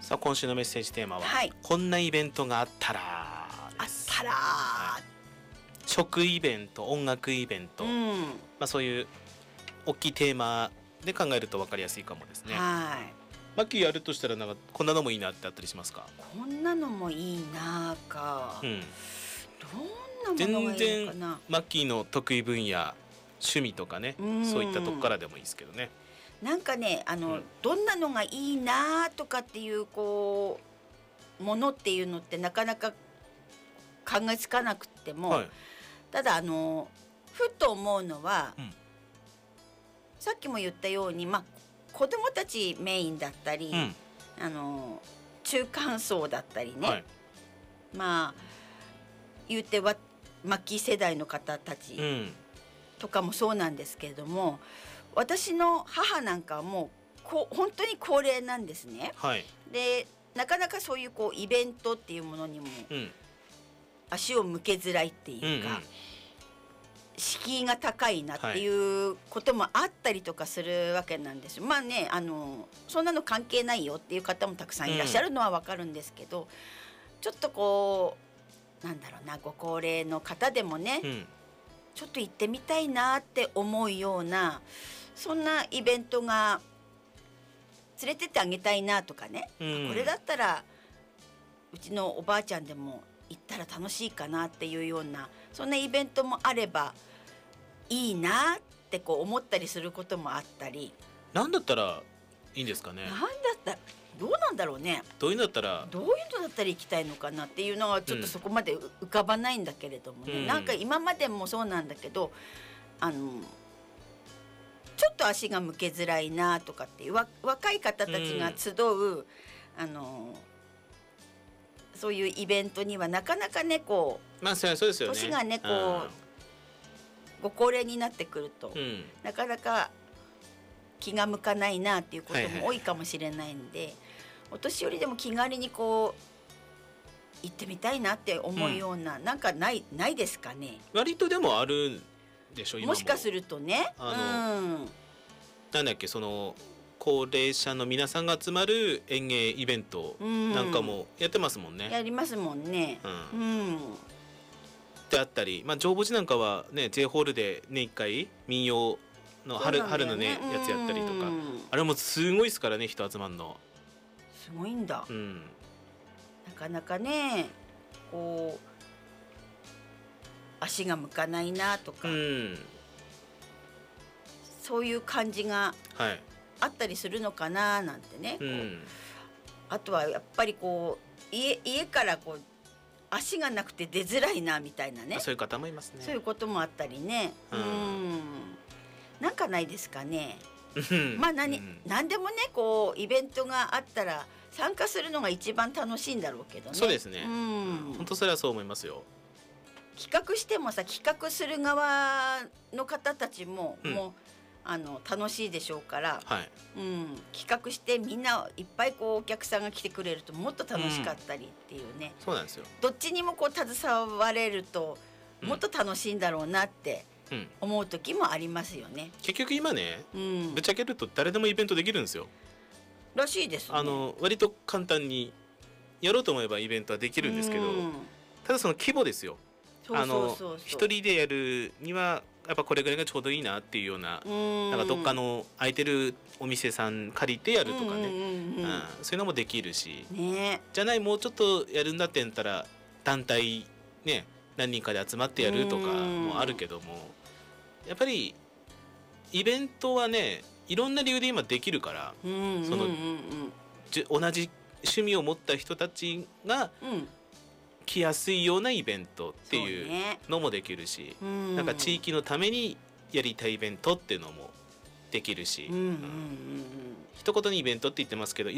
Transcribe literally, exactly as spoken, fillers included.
さあ今週のメッセージテーマは、 はい、 こんなイベントがあったらです。 あったら、はい、 食イベント、音楽イベント、うん、まあ、そういう大きいテーマで考えると分かりやすいかもですね。 はい。 マッキーやるとしたらなんかこんなのもいいなってあったりしますか？ こんなのもいいなか、うん、どんなものがいいのかな。 全然マッキーの得意分野、趣味とかね、うん、そういったとこからでもいいですけどね。 なんかね、あの、うん、どんなのがいいなとかっていうこうものっていうのってなかなか考えつかなくっても、はい、ただあのふと思うのは、うん、さっきも言ったように、まあ、子どもたちメインだったり、うん、あの中間層だったりね、はい、まあ言うてはマッキー世代の方たちとかもそうなんですけれども、私の母なんかはもうこ本当に高齢なんですね、はい、でなかなかそういうこうイベントっていうものにも足を向けづらいっていうか、うんうん、敷居が高いなっていうこともあったりとかするわけなんですよ。まあね、あのそんなの関係ないよっていう方もたくさんいらっしゃるのはわかるんですけど、うん、ちょっとこうなんだろうな、ご高齢の方でもね、うん、ちょっと行ってみたいなって思うようなそんなイベントが連れてってあげたいなとかね、うん、これだったらうちのおばあちゃんでも行ったら楽しいかなっていうようなそんなイベントもあればいいなってこう思ったりすることもあったり。 なんだったらいいんですかね。 なんだったらどうなんだろうね。 どういうのだったらどういうのだったら行きたいのかなっていうのはちょっとそこまで浮かばないんだけれどもね、うん、なんか今までもそうなんだけど、あのちょっと足が向けづらいなとかっていう若い方たちが集う、うん、あのそういうイベントにはなかなかねこう、 まあそうですよね、 年がねこうご高齢になってくると、うん、なかなか気が向かないなっていうことも多いかもしれないんで、はいはい、お年寄りでも気軽にこう行ってみたいなって思うような、うん、なんかないないですかね。 割とでもあるでしょ今も。 もしかするとね、あの、うん、 なんだっけその高齢者の皆さんが集まる演芸イベントなんかもやってますもんね、うん、 やりますもんね、うんうん、 であったり、まあ、上星なんかはね J ホールでねいっかい民謡の 春,、ね、春のねやつやったりとか、あれもすごいですからね、人集まるのすごいんだ、 うん、 なかなかねこう足が向かないなとか、うん、そういう感じがあったりするのかななんてね、うん、あとはやっぱりこう 家, 家からこう足がなくて出づらいなみたいなね、 そういう方もいますね。 そういうこともあったりね、うん、うんなんかないですかねまあ 何,、うん、何でもねこうイベントがあったら参加するのが一番楽しいんだろうけどね。 そうですね、うん、本当それはそう思いますよ。 企画してもさ企画する側の方たちも、うん、もうあの楽しいでしょうから、はいうん、企画してみんないっぱいこうお客さんが来てくれるともっと楽しかったりっていうね、 うん、そうなんですよ。 どっちにもこう携われるともっと楽しいんだろうなって思う時もありますよね、 うん、結局今ね、うん、ぶっちゃけると誰でもイベントできるんですよ。 らしいですね。 あの割と簡単にやろうと思えばイベントはできるんですけど、うん、ただその規模ですよ。あの一人でやるにはやっぱこれぐらいがちょうどいいなっていうような、なんかどっかの空いてるお店さん借りてやるとかね、うんうんうんうん、そういうのもできるし、ね、じゃないもうちょっとやるんだって言ったら団体ね何人かで集まってやるとかもあるけども、やっぱりイベントはねいろんな理由で今できるから、うんうんうんうん、そのじ同じ趣味を持った人たちが、うん来やすいようなイベントっていうのもできるし、ね、なんか地域のためにやりたいイベントっていうのもできるし、うんうんうんうん、一言にイベントって言ってますけど